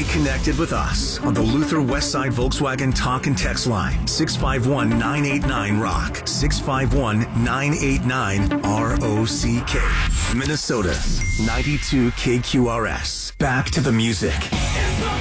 Stay connected with us on the Luther Westside Volkswagen talk and text line 651-989-ROCK 651-989-ROCK. Minnesota's 92 KQRS. Back to the music.